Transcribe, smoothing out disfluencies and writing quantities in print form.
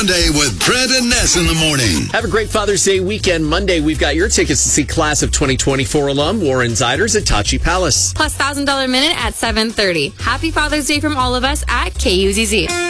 Monday with Brent and Ness in the morning. Have a great Father's Day weekend. Monday, we've got your tickets to see Class of 2024 alum Warren Ziders at Tachi Palace. Plus $1,000 minute at 7:30. Happy Father's Day from all of us at KUZZ.